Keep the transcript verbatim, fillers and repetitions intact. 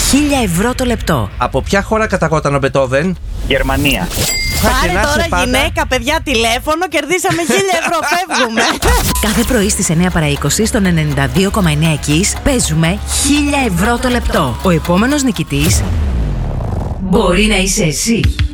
χίλια ευρώ το λεπτό. Από ποια χώρα καταγόταν ο Μπετόβεν? Γερμανία. Πάρε τώρα γυναίκα, παιδιά, τηλέφωνο, κερδίσαμε χίλια ευρώ, φεύγουμε. Κάθε πρωί στις εννιά παρά είκοσι στον ενενήντα δύο κόμμα εννέα Kiss παίζουμε χίλια ευρώ το λεπτό. Ο επόμενος νικητής μπορεί να είσαι εσύ.